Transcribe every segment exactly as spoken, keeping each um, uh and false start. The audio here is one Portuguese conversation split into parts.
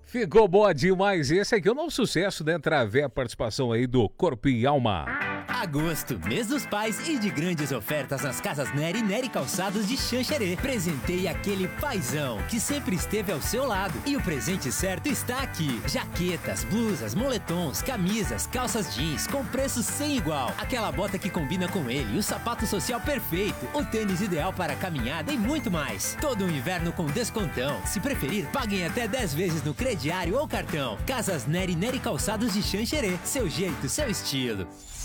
Ficou boa demais. Esse aqui é o novo sucesso, né? Através da participação aí do Corpo e Alma. Agosto, mês dos pais e de grandes ofertas nas casas Nery e Nery Calçados de Xanxerê. Presenteie aquele paizão que sempre esteve ao seu lado. E o presente certo está aqui. Jaquetas, blusas, moletons, camisas, calças jeans com preço sem igual. Aquela bota que combina com ele, o sapato social perfeito, o tênis ideal para caminhada e muito mais. Todo o inverno com descontão. Se preferir, paguem até dez vezes no crediário ou cartão. Casas Nery e Nery Calçados de Xanxerê. Seu jeito, seu estilo.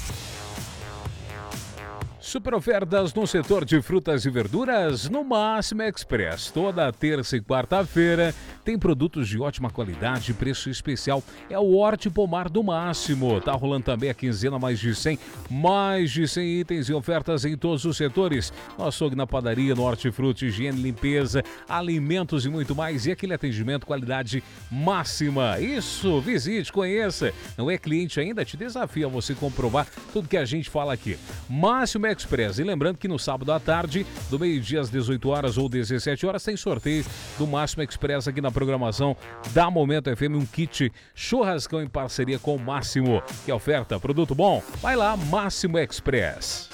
Super ofertas no setor de frutas e verduras no Máximo Express. Toda terça e quarta-feira tem produtos de ótima qualidade e preço especial. É o Horti Pomar do Máximo. Tá rolando também a quinzena mais de cem, mais de cem itens e ofertas em todos os setores. No açougue, na padaria, no hortifruti, higiene, limpeza, alimentos e muito mais. E aquele atendimento qualidade máxima. Isso, visite, conheça. Não é cliente ainda? Te desafio a você comprovar tudo que a gente fala aqui. Máximo Express. E lembrando que no sábado à tarde, do meio-dia às dezoito horas ou dezessete horas, tem sorteio do Máximo Express aqui na programação da Momento F M, um kit churrascão em parceria com o Máximo. Que oferta, produto bom? Vai lá, Máximo Express.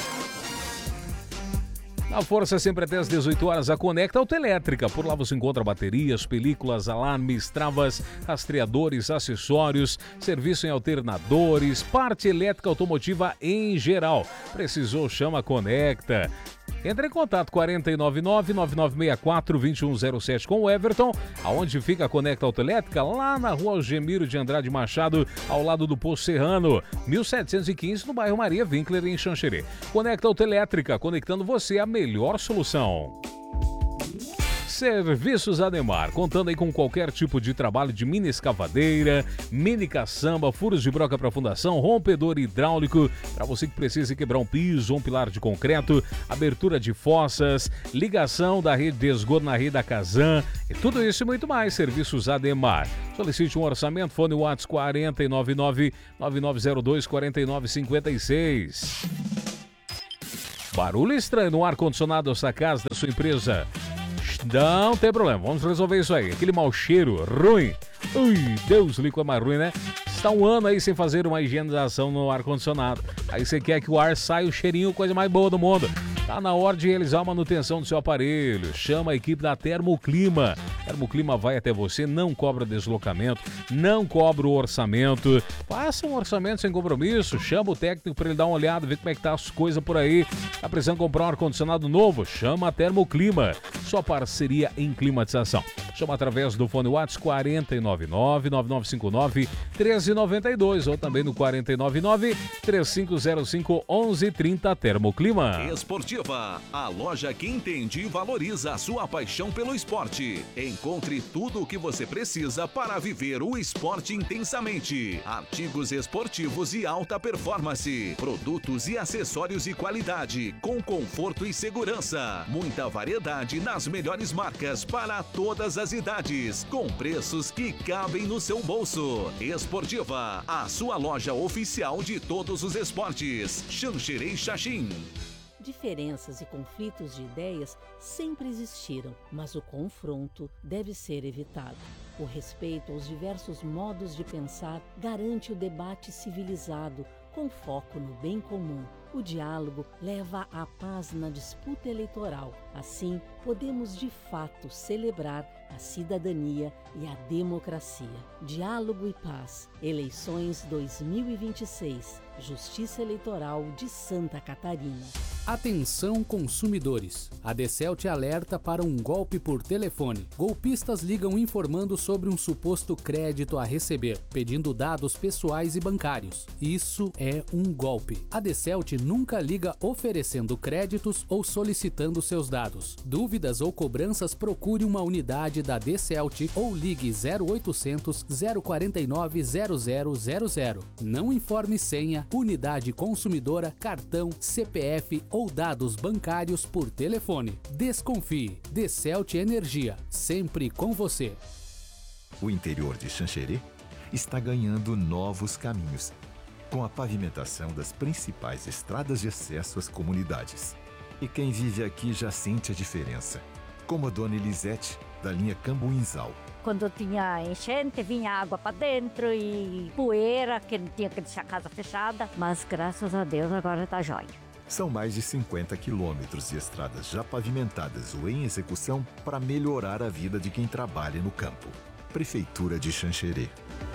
Na Força, sempre até às dezoito horas, a Conecta Autoelétrica. Por lá você encontra baterias, películas, alarmes, travas, rastreadores, acessórios, serviço em alternadores, parte elétrica automotiva em geral. Precisou, chama a Conecta. Entre em contato quarenta e nove nove, nove nove seis quatro, dois um zero sete com o Everton, aonde fica a Conecta Autoelétrica, lá na rua Algemiro de Andrade Machado, ao lado do Poço Serrano, mil setecentos e quinze, no bairro Maria Winkler, em Xanxerê. Conecta Autoelétrica, conectando você à melhor solução. Serviços Ademar, contando aí com qualquer tipo de trabalho de mini escavadeira, mini caçamba, furos de broca para fundação, rompedor hidráulico, para você que precisa quebrar um piso, um pilar de concreto, abertura de fossas, ligação da rede de esgoto na rede da Casan, e tudo isso e muito mais. Serviços Ademar. Solicite um orçamento, fone WhatsApp quarenta e nove nove, nove nove zero dois, quarenta e nove cinquenta e seis. Barulho estranho no ar-condicionado da sua casa, da sua empresa? Não tem problema, vamos resolver isso aí. Aquele mau cheiro ruim. Ui, Deus, líquido é mais ruim, né? Está um ano aí sem fazer uma higienização no ar-condicionado. Aí você quer que o ar saia o cheirinho, coisa mais boa do mundo. Tá na hora de realizar a manutenção do seu aparelho. Chama a equipe da Termoclima. Termoclima vai até você, não cobra deslocamento, não cobra o orçamento. Faça um orçamento sem compromisso. Chama o técnico para ele dar uma olhada, ver como é que tá as coisas por aí. Tá precisando comprar um ar-condicionado novo? Chama a Termoclima. Sua parceria em climatização. Chama através do fone WhatsApp quarenta e nove nove, nove nove cinco nove, um três nove dois ou também no quarenta e nove nove, três cinco zero cinco, onze trinta. Termoclima. Esportiva, a loja que entende e valoriza a sua paixão pelo esporte. Encontre tudo o que você precisa para viver o esporte intensamente. Artigos esportivos e alta performance, produtos e acessórios de qualidade, com conforto e segurança. Muita variedade nas melhores marcas para todas as idades, com preços que cabem no seu bolso. Esportiva, a sua loja oficial de todos os esportes. Xanxerê e Xaxim. Diferenças e conflitos de ideias sempre existiram, mas o confronto deve ser evitado. O respeito aos diversos modos de pensar garante o debate civilizado, com foco no bem comum. O diálogo leva à paz na disputa eleitoral. Assim, podemos de fato celebrar a cidadania e a democracia. Diálogo e paz. Eleições dois mil e vinte e seis. Justiça Eleitoral de Santa Catarina. Atenção consumidores. A Decelt alerta para um golpe por telefone. Golpistas ligam informando sobre um suposto crédito a receber, pedindo dados pessoais e bancários. Isso é um golpe. A Decelt nunca liga oferecendo créditos ou solicitando seus dados. Dúvidas ou cobranças, procure uma unidade da Decelt ou ligue zero oitocentos, zero quarenta e nove, zero zero zero zero. Não informe senha, unidade consumidora, cartão, C P F ou dados bancários por telefone. Desconfie. Decelt Energia, sempre com você. O interior de Xanxerê está ganhando novos caminhos, com a pavimentação das principais estradas de acesso às comunidades. E quem vive aqui já sente a diferença, como a dona Elisete, da linha Cambuinzal. Quando tinha enchente, vinha água para dentro e poeira, que não tinha que deixar a casa fechada. Mas graças a Deus agora está jóia. São mais de cinquenta quilômetros de estradas já pavimentadas ou em execução para melhorar a vida de quem trabalha no campo. Prefeitura de Xanxerê.